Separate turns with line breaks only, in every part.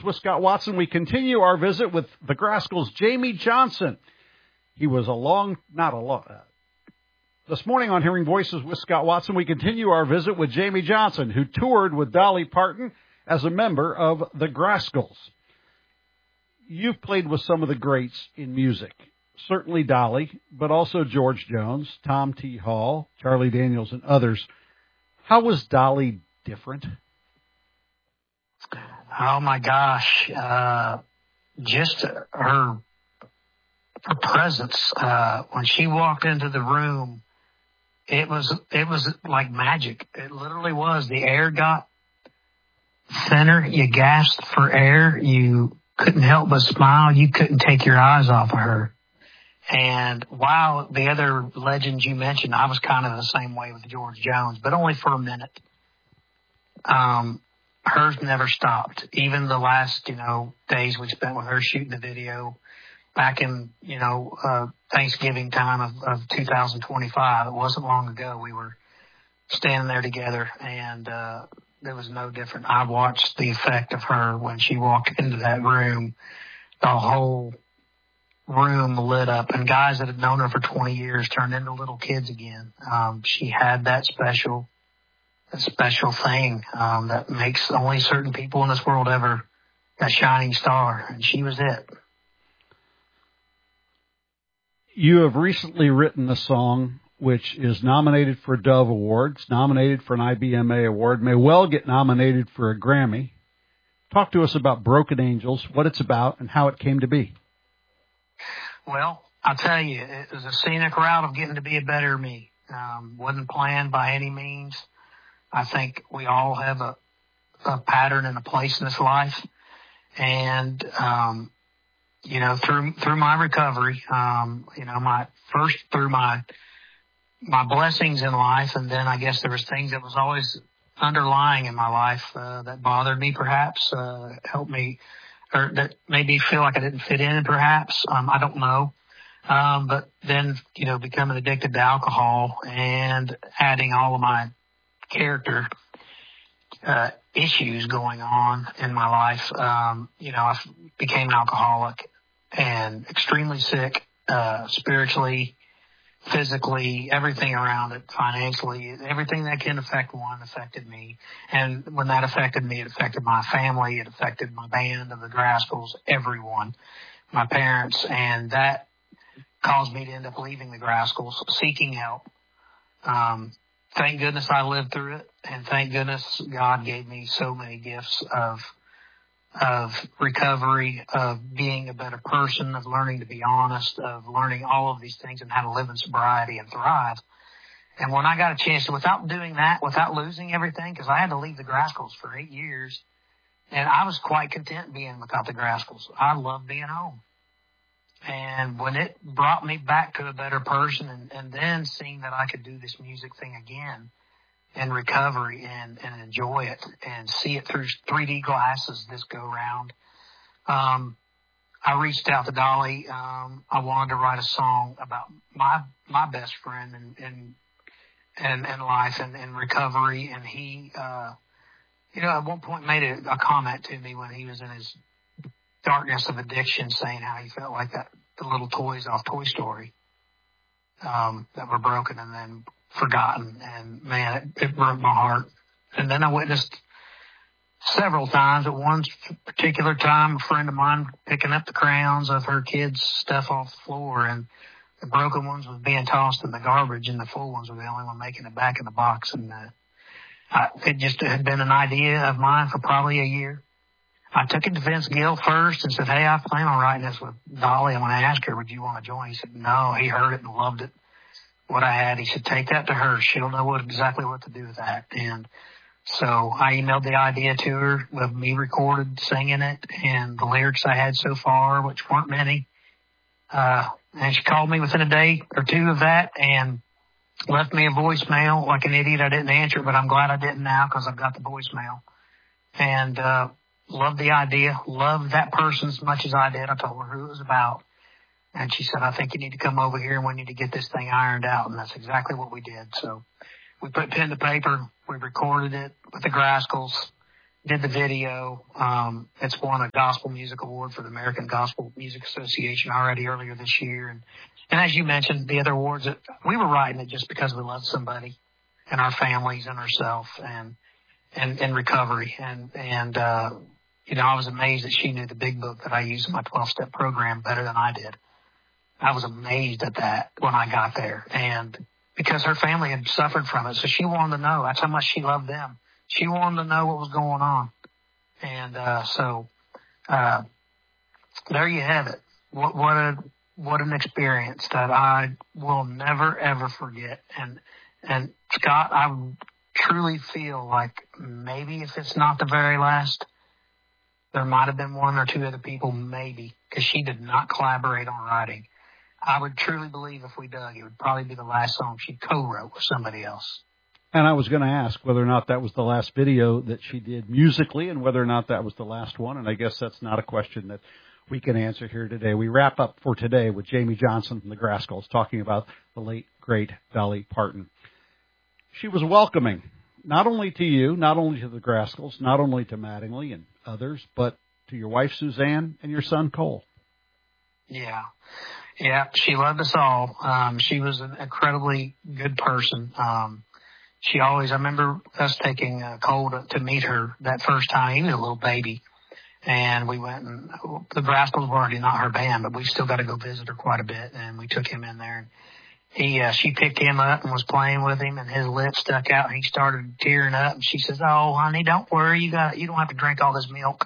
Voices with Scott Watson. We continue our visit with the Grascals' Jamey Johnson. He was This morning on Hearing Voices with Scott Watson, we continue our visit with Jamey Johnson, who toured with Dolly Parton as a member of the Grascals. You've played with some of the greats in music, certainly Dolly, but also George Jones, Tom T. Hall, Charlie Daniels, and others. How was Dolly different?
Oh my gosh. Just her presence, when she walked into the room, it was like magic. It literally was. The air got thinner. You gasped for air. You couldn't help but smile. You couldn't take your eyes off of her. And while the other legends you mentioned, I was kind of the same way with George Jones, but only for a minute. Hers never stopped. Even the last, days we spent with her shooting the video back in, Thanksgiving time of 2025. It wasn't long ago. We were standing there together, and there was no different. I watched the effect of her when she walked into that room. The whole room lit up, and guys that had known her for 20 years turned into little kids again. She had that special thing that makes only certain people in this world ever that shining star, and she was it.
You have recently written a song which is nominated for a Dove Award, it's nominated for an IBMA Award, may well get nominated for a Grammy. Talk to us about Broken Angels, what it's about, and how it came to be.
Well, I'll tell you, it was a scenic route of getting to be a better me. Wasn't planned by any means. I think we all have a pattern and a place in this life. And, through my recovery, through my blessings in life, and then I guess there was things that was always underlying in my life that bothered me, perhaps, helped me, or that made me feel like I didn't fit in, perhaps. I don't know. But then, becoming addicted to alcohol and adding all of my character issues going on in my life, I became an alcoholic and extremely sick, spiritually, physically, everything around it, financially, everything that can affect one affected me. And when that affected me, it affected my family, it affected my band of the Grascals, everyone, my parents, and that caused me to end up leaving the Grascals, seeking help. Thank goodness I lived through it, and thank goodness God gave me so many gifts of recovery, of being a better person, of learning to be honest, of learning all of these things and how to live in sobriety and thrive. And when I got a chance to, without doing that, without losing everything, because I had to leave the Grascals for 8 years, and I was quite content being without the Grascals. I loved being home. And when it brought me back to a better person, and then seeing that I could do this music thing again in recovery and enjoy it and see it through 3D glasses this go round, I reached out to Dolly. I wanted to write a song about my best friend in life and in recovery. And he, at one point made a comment to me when he was in his darkness of addiction, saying how he felt like the little toys off Toy Story that were broken and then forgotten. And man, it broke my heart. And then I witnessed several times, at one particular time, a friend of mine picking up the crayons of her kids' stuff off the floor, and the broken ones was being tossed in the garbage, and the full ones were the only one making it back in the box. And it just had been an idea of mine for probably a year. I took it to Vince Gill first and said, hey, I plan on writing this with Dolly. I'm going to ask her, would you want to join? He said, no. He heard it and loved it, what I had. He said, take that to her. She'll know exactly what to do with that. And so I emailed the idea to her of me recorded singing it and the lyrics I had so far, which weren't many. And she called me within a day or two of that and left me a voicemail. Like an idiot, I didn't answer it, but I'm glad I didn't now because I've got the voicemail. And loved the idea, loved that person as much as I did. I told her who it was about. And she said, I think you need to come over here and we need to get this thing ironed out. And that's exactly what we did. So we put pen to paper. We recorded it with the Grascals. did the video. It's won a Gospel Music Award for the American Gospel Music Association already earlier this year. And as you mentioned, the other awards, we were writing it just because we loved somebody and our families and ourselves and recovery. And I was amazed that she knew the big book that I use in my 12-step program better than I did. I was amazed at that when I got there. And because her family had suffered from it. So she wanted to know. That's how much she loved them. She wanted to know what was going on. And there you have it. What an experience that I will never, ever forget. And Scott, I truly feel like maybe if it's not the very last, there might have been one or two other people, maybe, because she did not collaborate on writing. I would truly believe if we dug, it would probably be the last song she co-wrote with somebody else.
And I was going to ask whether or not that was the last video that she did musically and whether or not that was the last one. And I guess that's not a question that we can answer here today. We wrap up for today with Jamey Johnson from the Grascals talking about the late, great Dolly Parton. She was welcoming, not only to you, not only to the Grascals, not only to Mattingly and others, but to your wife, Suzanne, and your son, Cole.
Yeah. Yeah, she loved us all. She was an incredibly good person. I remember us taking Cole to meet her that first time. He was a little baby. And we went and the Grascals were already not her band, but we still got to go visit her quite a bit. And we took him in there. And she picked him up and was playing with him and his lips stuck out and he started tearing up. And she says, "Oh, honey, don't worry. You don't have to drink all this milk."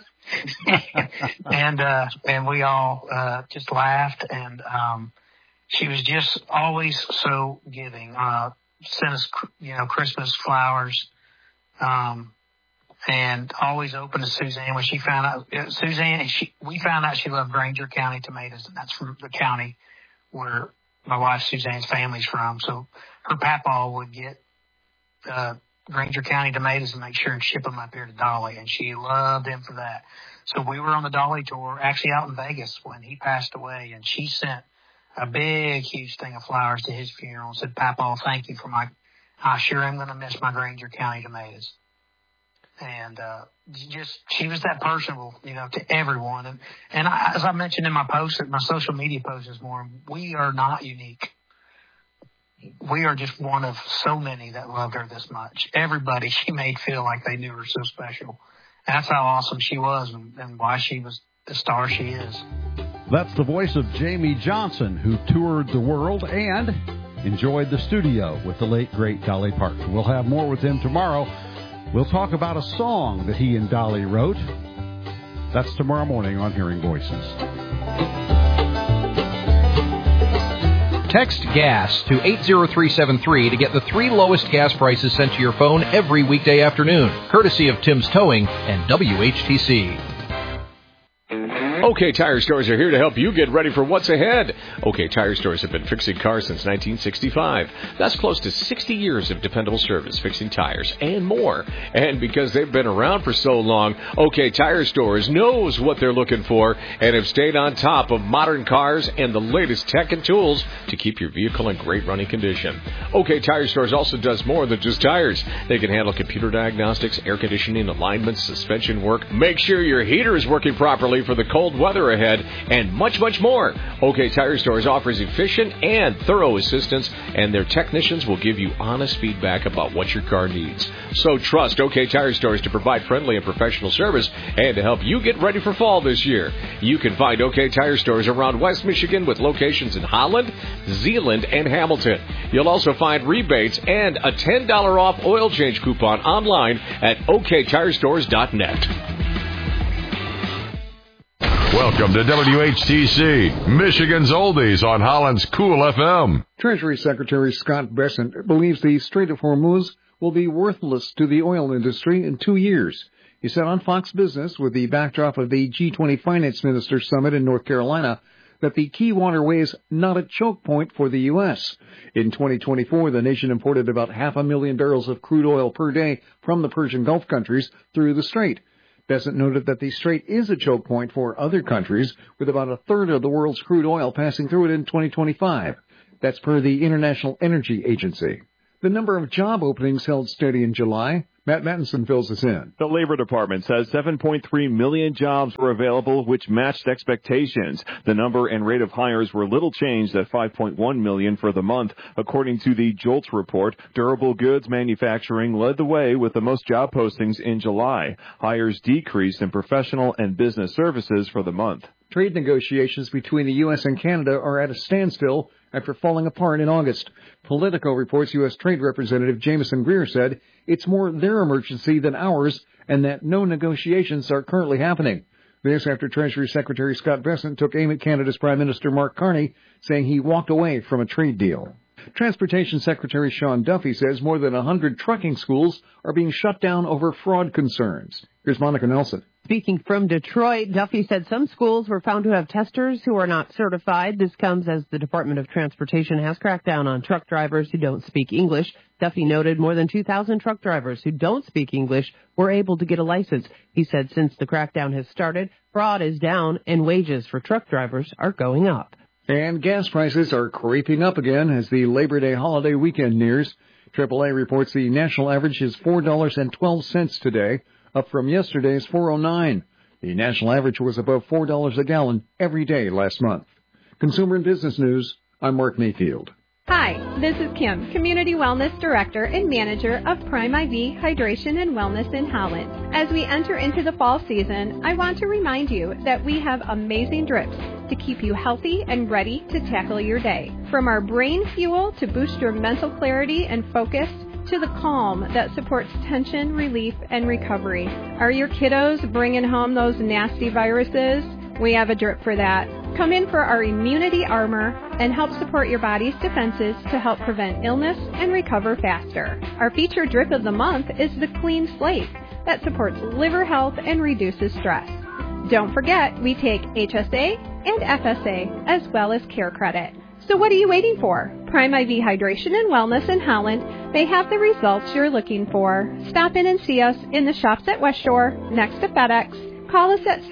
and we all just laughed. And she was just always so giving. Sent us, Christmas flowers. And always open to Suzanne when she found out. We found out she loved Granger County tomatoes, and that's from the county where my wife Suzanne's family's from. So her papa would get Granger County tomatoes and make sure and ship them up here to Dolly, and she loved him for that. So we were on the Dolly tour, actually out in Vegas when he passed away, and she sent a big, huge thing of flowers to his funeral and said, "Papa, thank you for I sure am going to miss my Granger County tomatoes." And she was that personable, to everyone. And as I mentioned in my social media post this morning, we are not unique. We are just one of so many that loved her this much. Everybody she made feel like they knew her so special. And that's how awesome she was and why she was the star she is.
That's the voice of Jamey Johnson, who toured the world and enjoyed the studio with the late, great Dolly Parton. We'll have more with him tomorrow. We'll talk about a song that he and Dolly wrote. That's tomorrow morning on Hearing Voices.
Text GAS to 80373 to get the 3 lowest gas prices sent to your phone every weekday afternoon, courtesy of Tim's Towing and WHTC.
OK Tire Stores are here to help you get ready for what's ahead. OK Tire Stores have been fixing cars since 1965. That's close to 60 years of dependable service, fixing tires and more. And because they've been around for so long, OK Tire Stores knows what they're looking for and have stayed on top of modern cars and the latest tech and tools to keep your vehicle in great running condition. OK Tire Stores also does more than just tires. They can handle computer diagnostics, air conditioning, alignments, suspension work, make sure your heater is working properly for the cold weather ahead, and much, much more. OK Tire Stores offers efficient and thorough assistance, and their technicians will give you honest feedback about what your car needs. So trust OK Tire Stores to provide friendly and professional service and to help you get ready for fall this year. You can find OK Tire Stores around West Michigan with locations in Holland, Zeeland, and Hamilton. You'll also find rebates and a $10 off oil change coupon online at oktirestores.net.
Welcome to WHTC, Michigan's Oldies on Holland's Cool FM.
Treasury Secretary Scott Bessent believes the Strait of Hormuz will be worthless to the oil industry in 2 years. He said on Fox Business, with the backdrop of the G20 Finance Ministers Summit in North Carolina, that the key waterway is not a choke point for the U.S. In 2024, the nation imported about 500,000 barrels of crude oil per day from the Persian Gulf countries through the strait. Bessent noted that the strait is a choke point for other countries, with about a third of the world's crude oil passing through it in 2025. That's per the International Energy Agency. The number of job openings held steady in July. Matt Mattinson fills us in.
The Labor Department says 7.3 million jobs were available, which matched expectations. The number and rate of hires were little changed at 5.1 million for the month. According to the JOLTS report, durable goods manufacturing led the way with the most job postings in July. Hires decreased in professional and business services for the month.
Trade negotiations between the U.S. and Canada are at a standstill after falling apart in August. Politico reports U.S. Trade Representative Jameson Greer said it's more their emergency than ours and that no negotiations are currently happening. This after Treasury Secretary Scott Bessent took aim at Canada's Prime Minister Mark Carney, saying he walked away from a trade deal. Transportation Secretary Sean Duffy says more than 100 trucking schools are being shut down over fraud concerns. Here's Monica Nelson.
Speaking from Detroit, Duffy said some schools were found to have testers who are not certified. This comes as the Department of Transportation has cracked down on truck drivers who don't speak English. Duffy noted more than 2,000 truck drivers who don't speak English were able to get a license. He said since the crackdown has started, fraud is down and wages for truck drivers are going up.
And gas prices are creeping up again as the Labor Day holiday weekend nears. AAA reports the national average is $4.12 today, up from yesterday's $4.09. The national average was above $4 a gallon every day last month. Consumer and Business News, I'm Mark Mayfield.
Hi, this is Kim, Community Wellness Director and Manager of Prime IV Hydration and Wellness in Holland. As we enter into the fall season, I want to remind you that we have amazing drips to keep you healthy and ready to tackle your day. From our brain fuel to boost your mental clarity and focus, to the calm that supports tension relief and recovery. Are your kiddos bringing home those nasty viruses? We have a drip for that. Come in for our immunity armor and help support your body's defenses to help prevent illness and recover faster. Our featured drip of the month is the Clean Slate that supports liver health and reduces stress. Don't forget, we take HSA and FSA as well as Care Credit. So what are you waiting for? Prime IV Hydration and Wellness in Holland may have the results you're looking for. Stop in and see us in the shops at West Shore next to FedEx. Call us at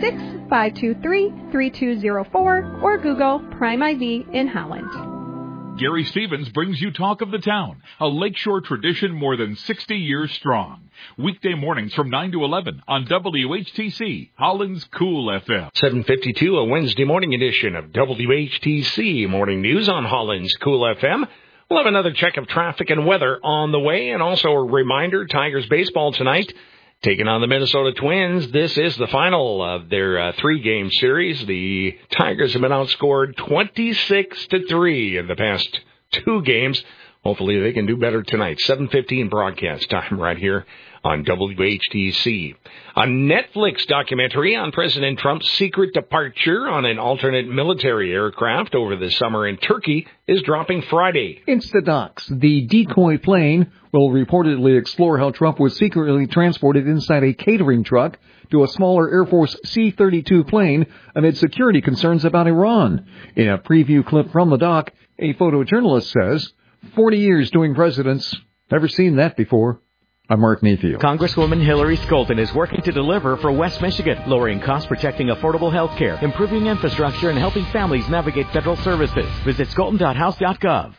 616-523-3204 or Google Prime IV in Holland.
Gary Stevens brings you Talk of the Town, a Lakeshore tradition more than 60 years strong. Weekday mornings from 9 to 11 on WHTC, Holland's Cool FM.
7:52, a Wednesday morning edition of WHTC Morning News on Holland's Cool FM. We'll have another check of traffic and weather on the way, and also a reminder, Tigers baseball tonight. Taking on the Minnesota Twins, this is the final of their three-game series. The Tigers have been outscored 26-3 in the past two games. Hopefully they can do better tonight. 7:15 broadcast time right here on WHTC. A Netflix documentary on President Trump's secret departure on an alternate military aircraft over the summer in Turkey is dropping Friday.
Instadocs, the decoy plane, will reportedly explore how Trump was secretly transported inside a catering truck to a smaller Air Force C-32 plane amid security concerns about Iran. In a preview clip from the doc, a photojournalist says, 40 years doing presidents, never seen that before. I'm Mark Mayfield.
Congresswoman Hillary Scholten is working to deliver for West Michigan, lowering costs, protecting affordable health care, improving infrastructure, and helping families navigate federal services. Visit scholten.house.gov.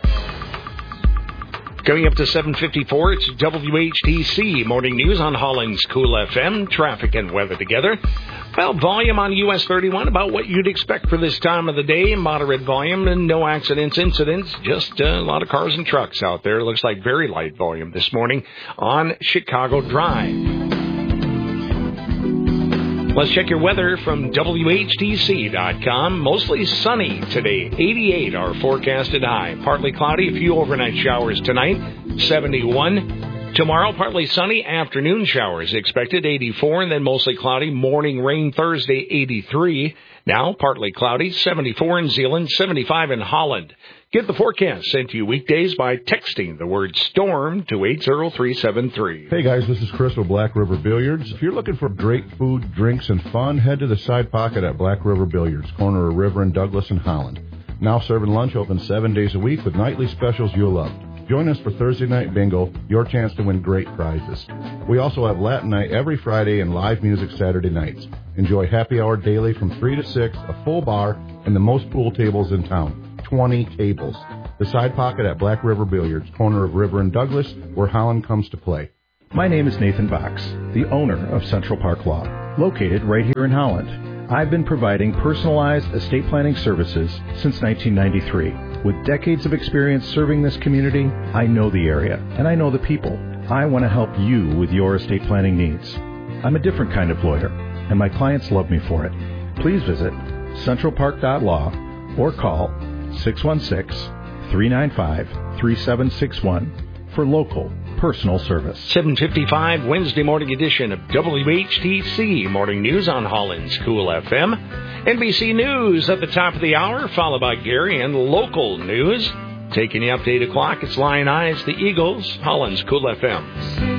Coming up to 7:54, it's WHTC Morning News on Holland's Cool FM. Traffic and weather together. Well, volume on US 31, about what you'd expect for this time of the day. Moderate volume and no incidents. Just a lot of cars and trucks out there. Looks like very light volume this morning on Chicago Drive. Let's check your weather from WHTC.com. Mostly sunny today. 88 our forecasted high. Partly cloudy, a few overnight showers tonight. 71. Tomorrow, partly sunny, afternoon showers expected. 84, and then mostly cloudy. Morning rain Thursday, 83. Now, partly cloudy. 74 in Zeeland, 75 in Holland. Get the forecast sent to you weekdays by texting the word STORM to 80373.
Hey guys, this is Chris with Black River Billiards. If you're looking for great food, drinks, and fun, head to the Side Pocket at Black River Billiards, corner of River and Douglas in Holland. Now serving lunch, open 7 days a week with nightly specials you'll love. Join us for Thursday Night Bingo, your chance to win great prizes. We also have Latin Night every Friday and live music Saturday nights. Enjoy happy hour daily from 3 to 6, a full bar, and the most pool tables in town. 20 tables. The Side Pocket at Black River Billiards, corner of River and Douglas, where Holland comes to play.
My name is Nathan Box, the owner of Central Park Law, located right here in Holland. I've been providing personalized estate planning services since 1993. With decades of experience serving this community, I know the area and I know the people. I want to help you with your estate planning needs. I'm a different kind of lawyer, and my clients love me for it. Please visit centralpark.law or call 616-395-3761 for local personal service.
7:55 Wednesday morning edition of WHTC Morning News on Holland's Cool FM. NBC News at the top of the hour, followed by Gary and local news. Taking you up to 8 o'clock, it's Lion Eyes, the Eagles, Holland's Cool FM.